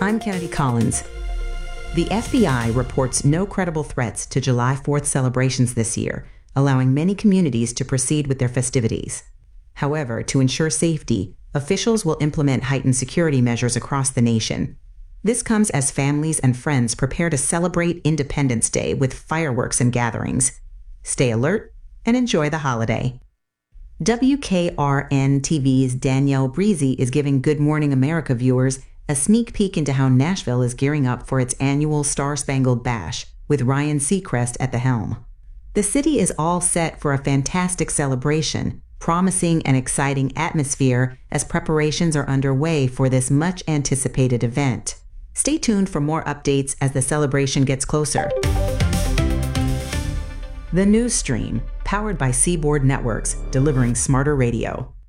I'm Kennedy Collins. The FBI reports no credible threats to July 4th celebrations this year, allowing many communities to proceed with their festivities. However, to ensure safety, officials will implement heightened security measures across the nation. This comes as families and friends prepare to celebrate Independence Day with fireworks and gatherings. Stay alert and enjoy the holiday. WKRN TV's Danielle Breezy is giving Good Morning America viewers a sneak peek into how Nashville is gearing up for its annual Star-Spangled Bash, with Ryan Seacrest at the helm. The city is all set for a fantastic celebration, promising an exciting atmosphere as preparations are underway for this much-anticipated event. Stay tuned for more updates as the celebration gets closer. The News Stream, powered by Seaboard Networks, delivering smarter radio.